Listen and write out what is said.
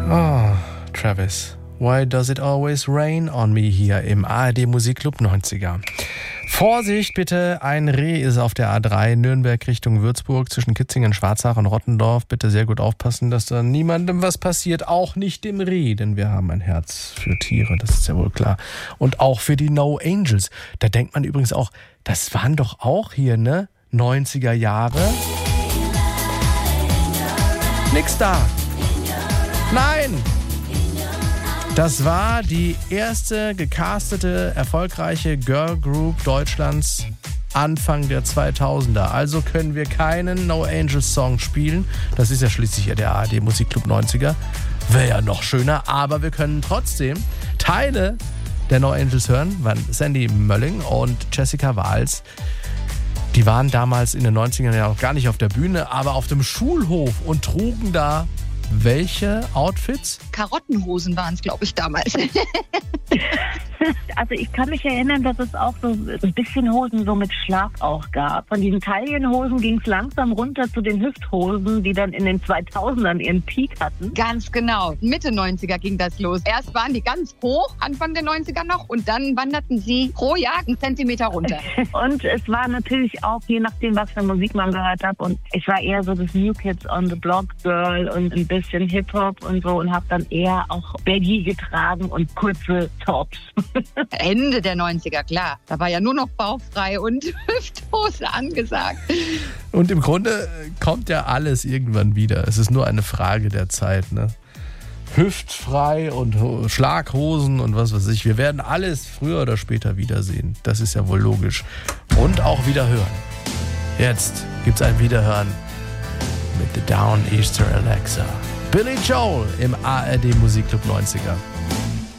Oh, Travis. Why does it always rain on me hier im ARD Musikclub 90er? Vorsicht bitte, ein Reh ist auf der A3 Nürnberg Richtung Würzburg zwischen Kitzingen, Schwarzach und Rottendorf. Bitte sehr gut aufpassen, dass da niemandem was passiert, auch nicht dem Reh, denn wir haben ein Herz für Tiere, das ist ja wohl klar. Und auch für die No Angels. Da denkt man übrigens auch, das waren doch auch hier, ne? 90er Jahre. Nix da. Nein! Das war die erste gecastete, erfolgreiche Girl Group Deutschlands Anfang der 2000er. Also können wir keinen No Angels Song spielen. Das ist ja schließlich der ARD Musikclub 90er. Wäre ja noch schöner, aber wir können trotzdem Teile der No Angels hören. Waren Sandy Mölling und Jessica Wahls. Die waren damals in den 90ern ja noch gar nicht auf der Bühne, aber auf dem Schulhof und trugen da welche Outfits? Karottenhosen waren es, glaube ich, damals. Also ich kann mich erinnern, dass es auch so ein bisschen Hosen so mit Schlag auch gab. Von diesen Taillenhosen ging es langsam runter zu den Hüfthosen, die dann in den 2000ern ihren Peak hatten. Ganz genau. Mitte 90er ging das los. Erst waren die ganz hoch, Anfang der 90er noch, und dann wanderten sie pro Jahr einen Zentimeter runter. Und es war natürlich auch, je nachdem, was für Musik man gehört hat, und ich war eher so das New Kids on the Block Girl und ein bisschen Hip-Hop und so und habe dann eher auch Baggy getragen und kurze Tops. Ende der 90er, klar. Da war ja nur noch bauchfrei und Hüfthose angesagt. Und im Grunde kommt ja alles irgendwann wieder. Es ist nur eine Frage der Zeit, ne? Hüftfrei und Schlaghosen und was weiß ich. Wir werden alles früher oder später wiedersehen. Das ist ja wohl logisch. Und auch wieder hören. Jetzt gibt's ein Wiederhören mit The Down Easter Alexa. Billy Joel im ARD Musikclub 90er.